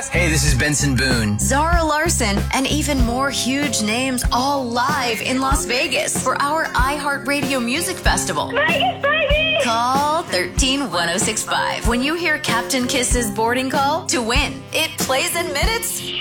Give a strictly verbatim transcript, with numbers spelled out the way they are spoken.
Hey, this is Benson Boone. Zara Larson, and even more huge names all live in Las Vegas for our iHeartRadio Music Festival. Vegas, baby! Call one three one oh six five when you hear Captain Kiss's boarding call to win. It plays in minutes.